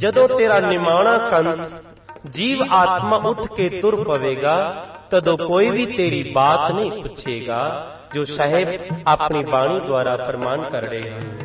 ਜਦੋਂ ਤੇਰਾ ਨਿਮਾਣਾ ਕੰਤ ਜੀਵ ਆਤਮਾ ਉੱਠ ਕੇ ਤੁਰ ਪਵੇਗਾ, ਤਦੋਂ ਕੋਈ ਵੀ ਤੇਰੀ ਬਾਤ ਨਹੀਂ ਪੁੱਛੇਗਾ, ਜੋ ਸਾਹਿਬ ਆਪਣੀ ਬਾਣੀ ਦੁਆਰਾ ਫਰਮਾਨ ਕਰ ਰਹੇ ਹਨ।